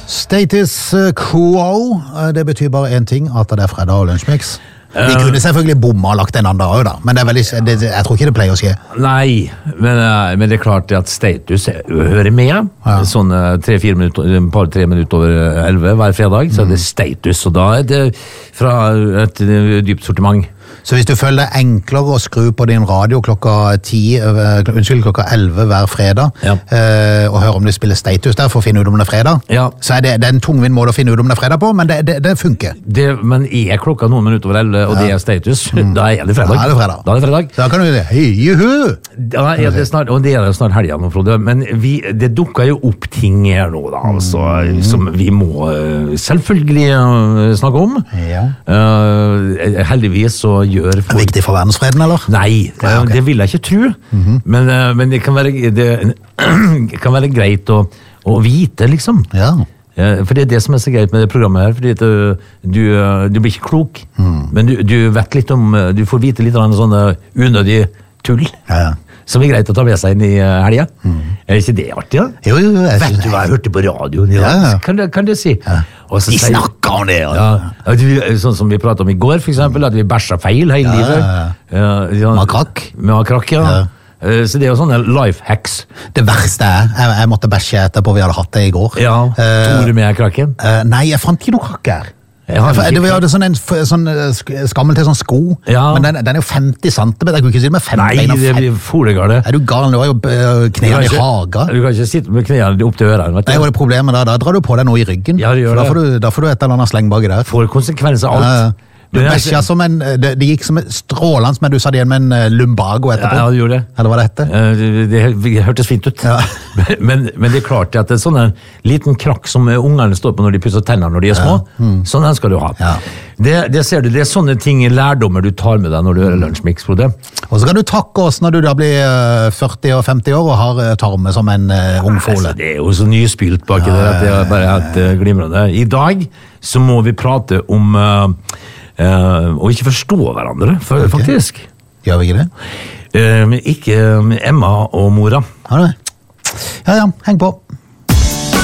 Status quo, det betyr bare en ting, at det fredag og lunsjmix. De kunne selvfølgelig bomma og lagt en annen dag da, men det veldig, jeg tror ikke det pleier å skje. Nei, men det klart at status hører med. Sånn 3-4 minutter, et par-3 minutter over 11 hver fredag, så det status, og da det fra et dypt sortiment. Så hvis du føler det enklere å skru på din radio klokka 11 hver fredag, og høre om du spiller status der for å finne ut om det fredag, så det en tungvinn måte å finne ut om det fredag på, men det funker. Men klokka noen minutter over 11, og det status, da det fredag. Da det fredag. Så da kan du si, hei, juhu! Da det snart, og det snart helgen nå, Frode, men det dukker jo opp ting her nå da, altså, som vi må selvfølgelig snakke om. Heldigvis så gjør folk... Viktig for verdensfreden, eller? Nei, det vil jeg ikke tro. Men det kan være greit å vite, liksom. Ja. For det det som så greit med det programmet her, fordi du blir ikke klok, men du vet litt om, du får vite litt av sånne unødige tull. Som greit å ta med seg inn i helgen. Ikke det artig, da? Jo. Vet du hva jeg hørte på radioen i dag? Kan du si? De snakker om det, sånn som vi pratet om i går, for eksempel, at vi bæsjer feil hele livet. Makrakk. Makrakk, så det jo sånne life hacks. Det verste jeg måtte bæsje etterpå vi hadde hatt det i går. Tror du med krakken? Nei, jeg fant ikke noe krakk her. Det var jo sånn skammel til sånn sko, men den jo 50 cm, jeg kunne ikke si det med 5 bein. Nei, det blir folegale. Du gal, du har jo knæene i haga. Du kan ikke sitte med knæene opp til ørene. Det var det problemet da drar du på deg noe i ryggen. Ja, det gjør det. Da får du et eller annet sleng baki der. Får konsekvenser av alt. Det gikk som et strålende, men du sa det igjen med en lumbago etterpå. Ja, det gjorde det. Eller hva det hette? Det hørtes fint ut. Men det klart at det sånn en liten krakk som ungene står på når de pusser tennene når de små, sånn den skal du ha. Det ser du, det sånne ting, lærdommer du tar med deg når du hører Lunsjmix, Frode. Og så kan du takke oss når du da blir 40 og 50 år og har tarme som en ung fole. Det jo så nyspylt baki det, at det bare helt glimrende. I dag så må vi prate om og ikke forstå hverandre, faktisk. Gjør vi ikke det? Ikke Emma og mora. Ja, heng på.